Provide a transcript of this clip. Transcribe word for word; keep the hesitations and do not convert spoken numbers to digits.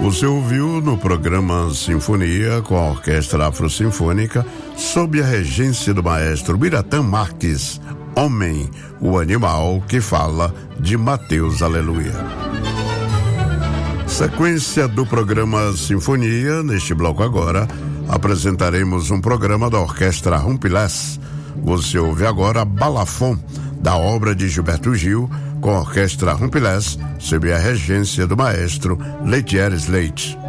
Você ouviu no programa Sinfonia com a Orquestra Afro-Sinfônica, sob a regência do maestro Biratã Marques, Homem, o Animal que Fala, de Mateus Aleluia. Sequência do programa Sinfonia. Neste bloco agora apresentaremos um programa da Orquestra Rumpilés. Você ouve agora Balafon, da obra de Gilberto Gil, com a Orquestra Rumpilés, sob a regência do maestro Letieres Leite.